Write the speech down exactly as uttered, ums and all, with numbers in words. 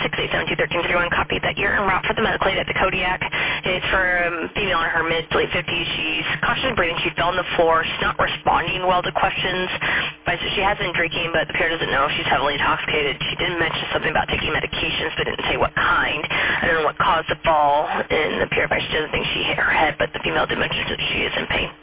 six eight seven two one three three one copied that you're en route for the medical aid at the Kodiak. It's for a female in her mid to late fifties. She's cautiously breathing. She fell on the floor. She's not responding well to questions. But she has been drinking, but the pair doesn't know if she's heavily intoxicated. She did mention something about taking medications, but didn't say what kind. I don't know what caused the fall, and the pair, she doesn't think she hit her head, but the female did mention that she is in pain.